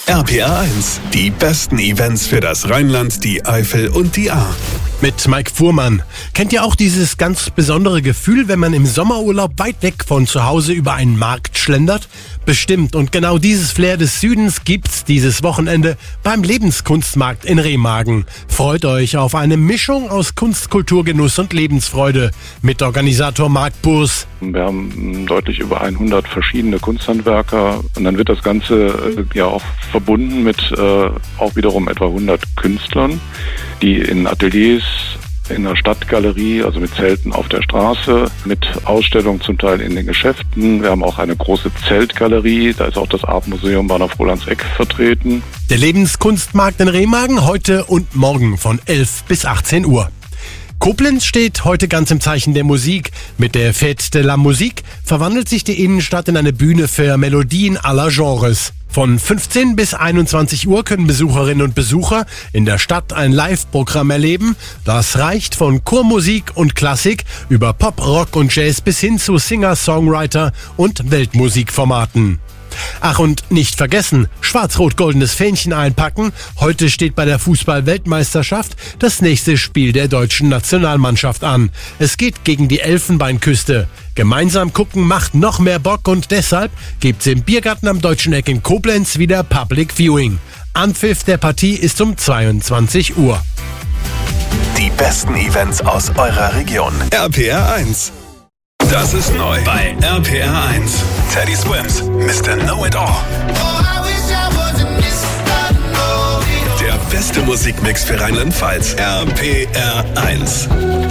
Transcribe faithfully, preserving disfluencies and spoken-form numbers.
R P R eins, die besten Events für das Rheinland, die Eifel und die Ahr. Mit Mike Fuhrmann. Kennt ihr auch dieses ganz besondere Gefühl, wenn man im Sommerurlaub weit weg von zu Hause über einen Markt schlendert? Bestimmt. Und genau dieses Flair des Südens gibt's dieses Wochenende beim Lebenskunstmarkt in Remagen. Freut euch auf eine Mischung aus Kunst, Kultur, Genuss und Lebensfreude. Mit Organisator Marc Burs. Wir haben deutlich über hundert verschiedene Kunsthandwerker und dann wird das Ganze äh, ja auch verbunden mit äh, auch wiederum etwa hundert Künstlern, die in Ateliers, in der Stadtgalerie, also mit Zelten auf der Straße, mit Ausstellungen zum Teil in den Geschäften. Wir haben auch eine große Zeltgalerie, da ist auch das Artmuseum Bahnhof Rolandseck vertreten. Der Lebenskunstmarkt in Remagen heute und morgen von elf bis achtzehn Uhr. Koblenz steht heute ganz im Zeichen der Musik. Mit der Fête de la Musique verwandelt sich die Innenstadt in eine Bühne für Melodien aller Genres. Von fünfzehn bis einundzwanzig Uhr können Besucherinnen und Besucher in der Stadt ein Live-Programm erleben. Das reicht von Chormusik und Klassik über Pop, Rock und Jazz bis hin zu Singer-Songwriter und Weltmusikformaten. Ach, und nicht vergessen, schwarz-rot-goldenes Fähnchen einpacken. Heute steht bei der Fußball-Weltmeisterschaft das nächste Spiel der deutschen Nationalmannschaft an. Es geht gegen die Elfenbeinküste. Gemeinsam gucken macht noch mehr Bock und deshalb gibt's im Biergarten am Deutschen Eck in Koblenz wieder Public Viewing. Anpfiff der Partie ist um zweiundzwanzig Uhr. Die besten Events aus eurer Region. R P R eins. Das ist neu bei R P R eins. Teddy Swims, Mister Know-It-All. Der beste Musikmix für Rheinland-Pfalz. R P R eins.